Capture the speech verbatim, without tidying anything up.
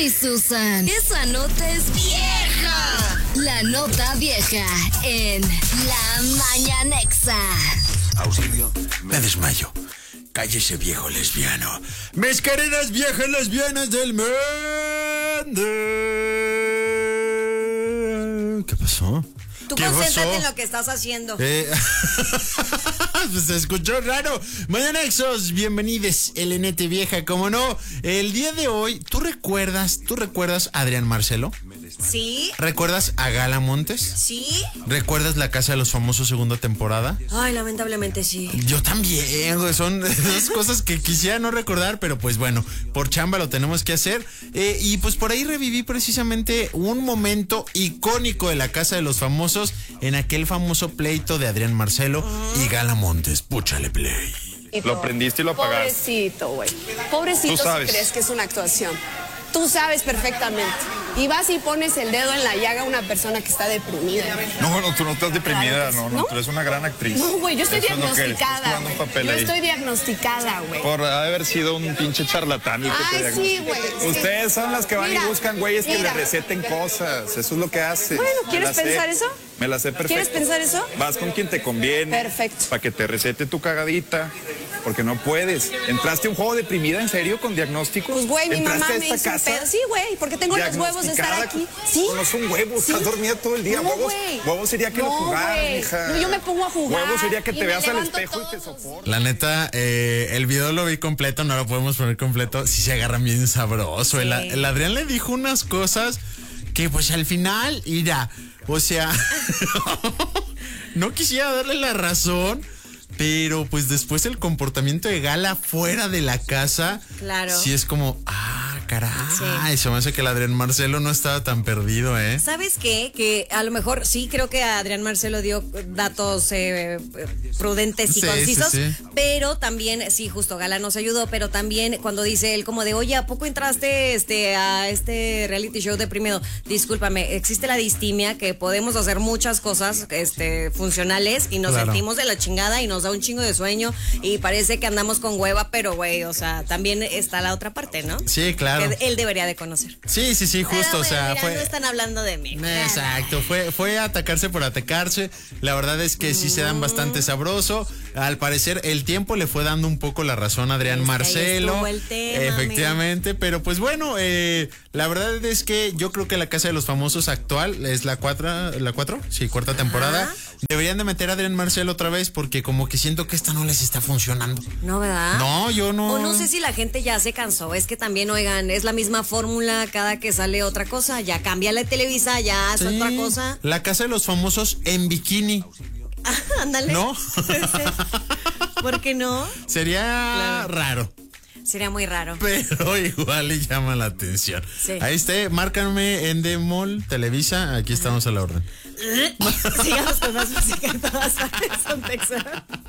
Ay, Susan, esa nota es vieja. La nota vieja en La Mañanexa. Auxilio, me desmayo. Cállese, viejo lesbiano. Mis queridas viejas lesbianas del mundo. ¿Qué pasó? Tú ¿Qué concéntrate pasó? en lo que estás haciendo. Eh, pues se escuchó raro. Mañanexos, bienvenidos, L N T vieja, como no. El día de hoy, ¿tú recuerdas, tú recuerdas a Adrián Marcelo? ¿Sí? ¿Recuerdas a Gala Montes? ¿Sí? ¿Recuerdas La Casa de los Famosos segunda temporada? Ay, lamentablemente sí. Yo también, güey, son dos cosas que quisiera no recordar, pero pues bueno, por chamba lo tenemos que hacer. Eh, y pues por ahí reviví precisamente un momento icónico de La Casa de los Famosos en aquel famoso pleito de Adrián Marcelo y Gala Montes. Púchale play. Lo prendiste y lo apagaste. Pobrecito, güey. Pobrecito Tú sabes. si crees que es una actuación. Tú sabes perfectamente. Y vas y pones el dedo en la llaga a una persona que está deprimida. No, no, tú no estás deprimida, Claro que no, sí. no, ¿No? tú eres una gran actriz. No, güey, yo estoy Eso es lo que eres, estás diagnosticada, jugando un güey. papel Yo ahí. estoy diagnosticada, güey. Por haber sido un pinche charlatán el que te Ay, sí, diagnosticó. güey. Ustedes son las que van Mira, y buscan güeyes que mira. le receten cosas. Eso es lo que haces. Bueno, Me ¿quieres la sé. pensar eso? Me la sé perfecto. ¿Quieres pensar eso? Vas con quien te conviene. Perfecto. Para que te recete tu cagadita. Porque no puedes. ¿Entraste a un juego deprimida en serio con diagnóstico? Pues, güey, mi ¿Entraste mamá a me esta hizo un casa pedo. Sí, güey, porque tengo los huevos de estar diagnosticada aquí. con- Sí. No son huevos, Sí. estás dormida todo el día. No, huevos, güey. huevos sería que lo No, jugaras, güey. mija. No, yo me pongo a jugar Huevos sería que y te me veas al levanto espejo y te todos. soportes. La neta, eh, el video lo vi completo, no lo podemos poner completo. Sí se agarran bien sabroso. Sí. El, el Adrián le dijo unas cosas que pues al final, mira, o sea, no quisiera darle la razón, pero pues después el comportamiento de Gala fuera de la casa, Claro. sí es como, ah, caray, Sí. se me hace que el Adrián Marcelo no estaba tan perdido, ¿eh? ¿Sabes qué? Que a lo mejor sí creo que Adrián Marcelo dio datos eh, prudentes y Sí, concisos, sí, sí. pero también, sí, justo Gala nos ayudó, pero también cuando dice él como de, oye, ¿a poco entraste este, a este reality show deprimido? Discúlpame, existe la distimia que podemos hacer muchas cosas este, funcionales y nos Claro. sentimos de la chingada y nos da un chingo de sueño y parece que andamos con hueva, pero güey, o sea, también está la otra parte, ¿no? Sí, claro. Que él debería de conocer. Sí, sí, sí, justo, Pero, o sea, mira, fue... no están hablando de mí. Exacto, fue, fue atacarse por atacarse. La verdad es que sí se dan bastante sabroso. Al parecer, el tiempo le fue dando un poco la razón a Adrián Es que ahí Marcelo. estuvo el tema, Efectivamente, pero pues bueno, eh, la verdad es que yo creo que La Casa de los Famosos actual es la cuatro, la cuatro, sí, cuarta temporada. Deberían de meter a Adrián Marcelo otra vez porque como que siento que esta no les está funcionando. No, ¿verdad? No, yo no. O no sé si la gente ya se cansó. Es que también, oigan, es la misma fórmula cada que sale otra cosa. Ya cambia la Televisa, ya hace Sí, otra cosa. La Casa de los Famosos en bikini. Ándale. ¿No? ¿Por qué no? Sería Claro. raro. Sería muy raro. Pero igual le llama la atención. Sí. Ahí está, márcame en Demol, Televisa, aquí estamos a la orden. Sigamos con más música en todas partes. Son Texas.